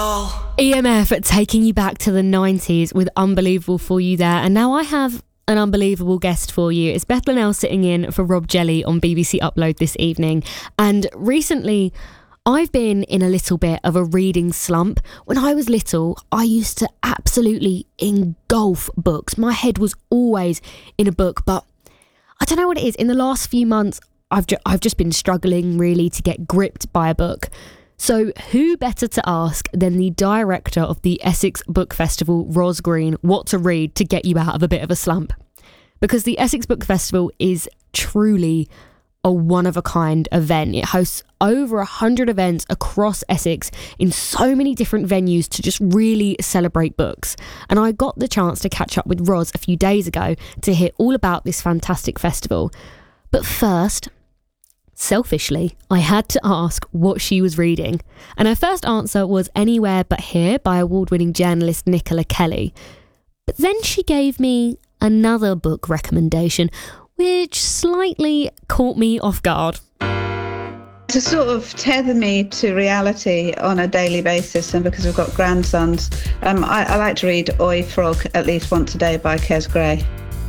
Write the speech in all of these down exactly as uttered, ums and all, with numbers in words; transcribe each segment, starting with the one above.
Oh. E M F taking you back to the nineties with Unbelievable for you there. And now I have an unbelievable guest for you. It's Beth Linnell sitting in for Rob Jelly on B B C Upload this evening. And recently, I've been in a little bit of a reading slump. When I was little, I used to absolutely engulf books. My head was always in a book, but I don't know what it is. In the last few months, I've ju- I've just been struggling really to get gripped by a book. So who better to ask than the director of the Essex Book Festival, Ros Green, what to read to get you out of a bit of a slump? Because the Essex Book Festival is truly a one-of-a-kind event. It hosts over one hundred events across Essex in so many different venues to just really celebrate books. And I got the chance to catch up with Ros a few days ago to hear all about this fantastic festival. But first, selfishly, I had to ask what she was reading. And her first answer was Anywhere But Here by award-winning journalist Nicola Kelly. But then she gave me another book recommendation, which slightly caught me off guard. To sort of tether me to reality on a daily basis, and because we've got grandsons, um, I, I like to read Oi Frog at least once a day by Kes Gray.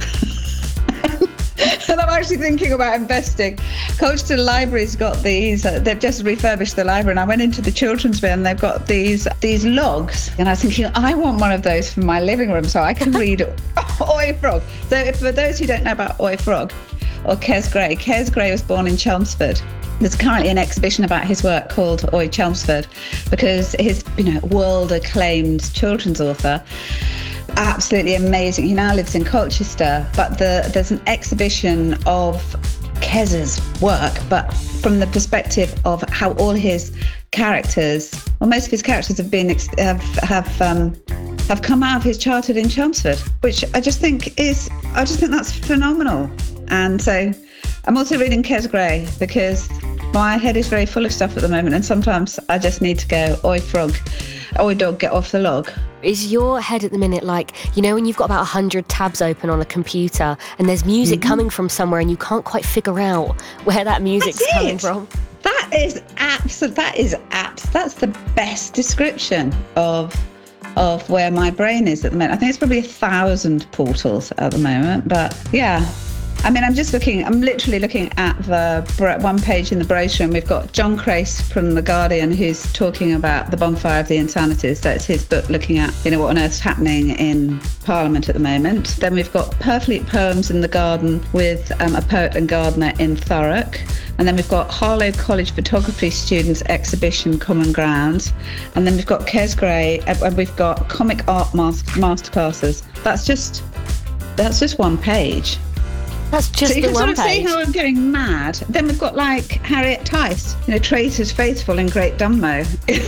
And I'm actually thinking about investing. Colchester Library's got these, uh, they've just refurbished the library, and I went into the children's bit and they've got these these logs. And I was thinking, I want one of those for my living room so I can read Oi Frog. So if, for those who don't know about Oi Frog or Kes Gray, Kes Gray was born in Chelmsford. There's currently an exhibition about his work called Oi Chelmsford, because his, you know, world-acclaimed children's author, absolutely amazing. He now lives in Colchester, but the, there's an exhibition of Kes's work, but from the perspective of how all his characters, well, most of his characters have been have have um, have come out of his childhood in Chelmsford, which I just think is, I just think that's phenomenal. And so I'm also reading Kes Gray because my head is very full of stuff at the moment, and sometimes I just need to go, oi frog, oi dog, get off the log. Is your head at the minute like, you know, when you've got about one hundred tabs open on a computer and there's music mm-hmm. coming from somewhere and you can't quite figure out where that music's That's coming it. from? That is absolute. That is apt. That's the best description of of where my brain is at the moment. I think it's probably a thousand portals at the moment, but yeah. I mean, I'm just looking, I'm literally looking at the one page in the brochure, and we've got John Crace from The Guardian who's talking about the bonfire of the insanities. That's his book looking at, you know, what on earth's happening in Parliament at the moment. Then we've got Perfect Poems in the Garden with um, a poet and gardener in Thurrock. And then we've got Harlow College photography students exhibition Common Ground. And then we've got Kes Gray, and we've got comic art master masterclasses. That's just, that's just one page. That's just so you the can one sort of page. see how I'm going mad. Then we've got like Harriet Tice, you know, Traitors Faithful in Great Dunmow.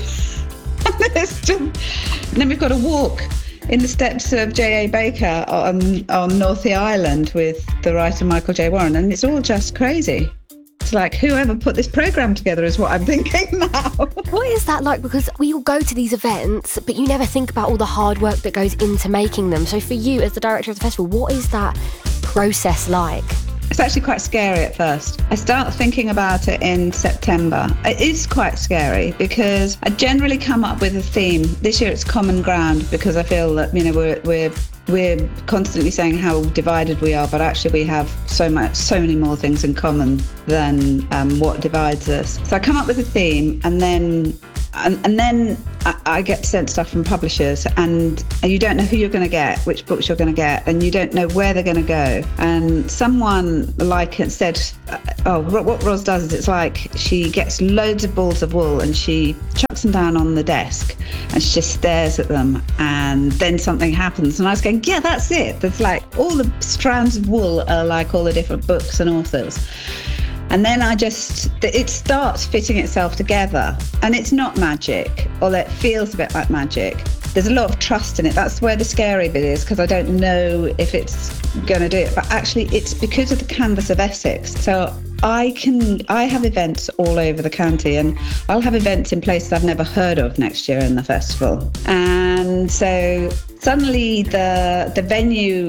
just, and then we've got a walk in the steps of J A Baker on, on Northey Island with the writer Michael J. Warren, and it's all just crazy. It's like, whoever put this programme together is what I'm thinking now. What is that like? Because we all go to these events, but you never think about all the hard work that goes into making them. So for you, as the director of the festival, what is that process like? It's actually quite scary at first. I start thinking about it in September. It is quite scary because I generally come up with a theme. This year it's Common Ground because I feel that, you know, we're we're we're constantly saying how divided we are, but actually we have so much, so many more things in common than um, what divides us. So I come up with a theme, and then and, and then I, I get sent stuff from publishers, and, and you don't know who you're going to get, which books you're going to get, and you don't know where they're going to go. And someone like it said, oh, what Ros does is it's like she gets loads of balls of wool and she chucks them down on the desk and she just stares at them, and then something happens. And I was going, yeah, that's it. There's like all the strands of wool are like all the different books and authors. And then I just, it starts fitting itself together. And it's not magic, although it feels a bit like magic. There's a lot of trust in it. That's where the scary bit is, because I don't know if it's going to do it. But actually, it's because of the canvas of Essex. So I can, I have events all over the county, and I'll have events in places I've never heard of next year in the festival. And so suddenly the the venue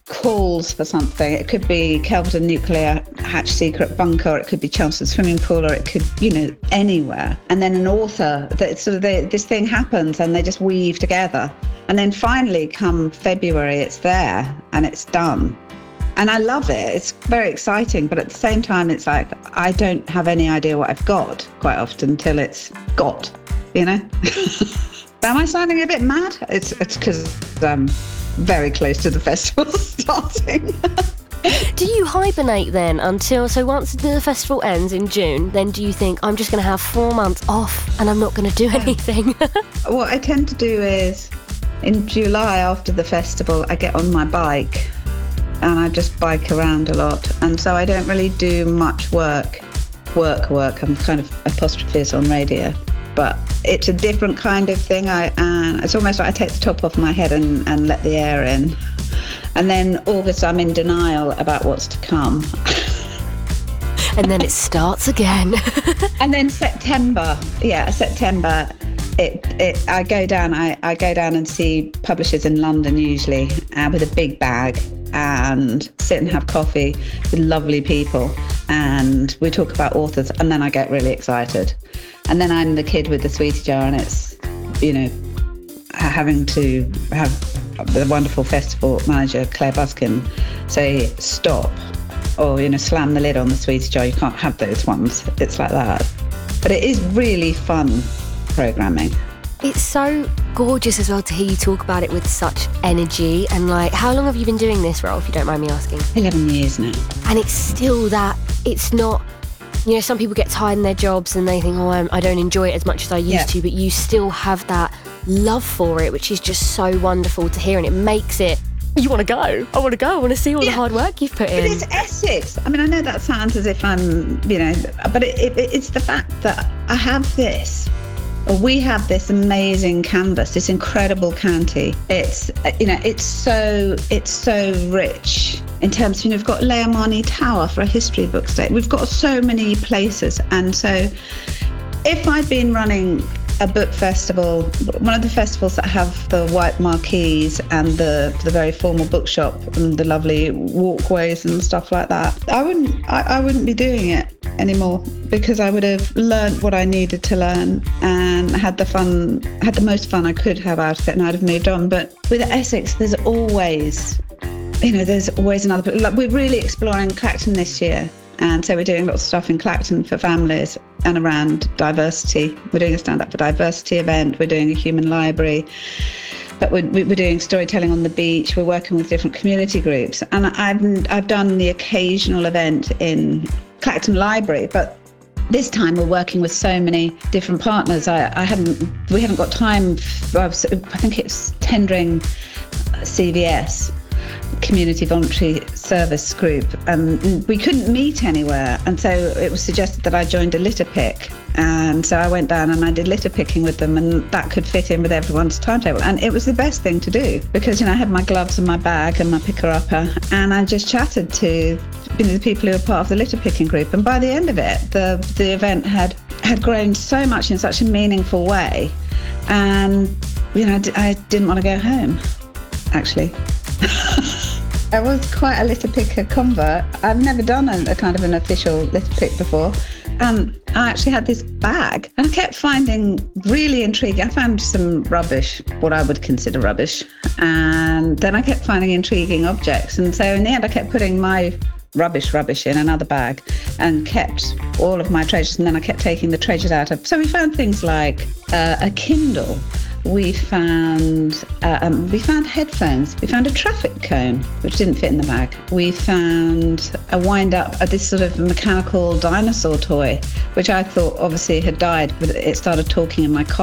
calls for something. It could be Kelvedon Nuclear Hatch Secret Bunker, or it could be Chelmsford Swimming Pool, or it could, you know, anywhere. And then an author, that sort of they, this thing happens and they just weave together. And then finally, come February, it's there and it's done. And I love it. It's very exciting. But at the same time, it's like, I don't have any idea what I've got quite often until it's got, you know? Am I sounding a bit mad? It's it's because I'm very close to the festival starting. Do you hibernate then until, so once the festival ends in June, then do you think, I'm just going to have four months off and I'm not going to do anything? What I tend to do is, in July after the festival, I get on my bike and I just bike around a lot. And so I don't really do much work, work, work. I'm kind of apostrophes on radio. But it's a different kind of thing. I and it's almost like I take the top off my head and, and let the air in. And then August, I'm in denial about what's to come. And then it starts again. And then September, yeah, September, it, it I go down. I, I go down and see publishers in London usually uh, with a big bag and sit and have coffee with lovely people. And we talk about authors, and then I get really excited. And then I'm the kid with the sweetie jar, and it's, you know, having to have the wonderful festival manager, Claire Buskin, say, stop, or, you know, slam the lid on the sweetie jar. You can't have those ones. It's like that. But it is really fun programming. It's so gorgeous as well to hear you talk about it with such energy. And like, how long have you been doing this role, if you don't mind me asking? eleven years now. And it's still that, it's not, you know, some people get tired in their jobs and they think, oh, I'm, I don't enjoy it as much as I used yeah. to, but you still have that love for it, which is just so wonderful to hear. And it makes it, you want to go. I want to go. I want to see all yeah. the hard work you've put in. But it's Essex. I mean, I know that sounds as if I'm, you know, but it, it, it's the fact that I have this. We have this amazing canvas, this incredible county. It's, you know, it's so it's so rich in terms of, you know, we've got Leomani Tower for a history book state. We've got so many places. And so if I'd been running a book festival, one of the festivals that have the white marquees and the the very formal bookshop and the lovely walkways and stuff like that, I wouldn't I, I wouldn't be doing it anymore, because I would have learned what I needed to learn and had the fun, had the most fun I could have out of it, and I'd have moved on. But with Essex, there's always, you know, there's always another. Like, we're really exploring Clacton this year. And so we're doing lots of stuff in Clacton for families and around diversity. We're doing a Stand Up for Diversity event. We're doing a human library. But we're, we're doing storytelling on the beach. We're working with different community groups. And I've, I've done the occasional event in Clacton Library. But this time we're working with so many different partners. I, I haven't, we haven't got time. For, I think it's tendering C V S. Community Voluntary Service Group, and um, we couldn't meet anywhere, and so it was suggested that I joined a litter pick, and so I went down and I did litter picking with them, and that could fit in with everyone's timetable, and it was the best thing to do, because, you know, I had my gloves and my bag and my picker-upper, and I just chatted to, you know, the people who were part of the litter picking group, and by the end of it, the the event had had grown so much in such a meaningful way, and, you know, I, d- I didn't want to go home, actually. I was quite a litter picker convert. I've never done a, a kind of an official litter pick before. And I actually had this bag, and I kept finding really intriguing. I found some rubbish, what I would consider rubbish. And then I kept finding intriguing objects. And so in the end, I kept putting my rubbish, rubbish in another bag and kept all of my treasures. And then I kept taking the treasures out of. So we found things like uh, a Kindle. We found uh, um, we found headphones. We found a traffic cone, which didn't fit in the bag. We found a wind-up, uh, this sort of mechanical dinosaur toy, which I thought obviously had died, but it started talking in my car.